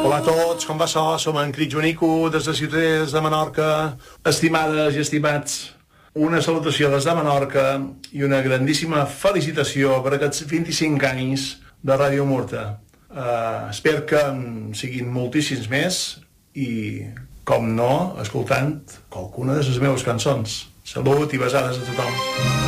Hola a tots, com va això? Som en Crit Joanico, des de Ciutadans de Menorca. Estimades i estimats, una salutació des de Menorca i una grandíssima felicitació per aquests 25 anys de Ràdio Murta. Espero que en siguin moltíssims més i, com no, escoltant qualcuna de les meves cançons. Salut i besades a tothom.